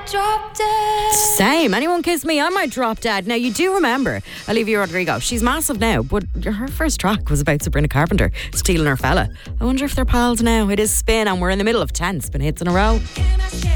drop dead. Same. Anyone kiss me, I might drop dead. Now, you do remember Olivia Rodrigo. She's massive now, but her first track was about Sabrina Carpenter stealing her fella. I wonder if they're pals now. It is Spin, and we're in the middle of 10 Spin hits in a row.